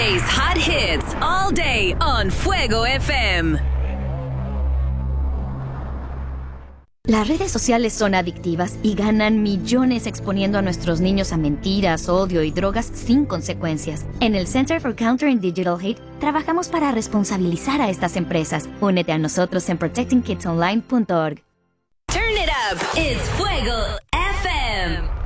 DJ's hot hits all day on Fuego FM. Las redes sociales son adictivas y ganan millones exponiendo a nuestros niños a mentiras, odio y drogas sin consecuencias. En el Center for Countering Digital Hate trabajamos para responsabilizar a estas empresas. Únete a nosotros en protectingkidsonline.org. Turn it up. It's Fuego FM.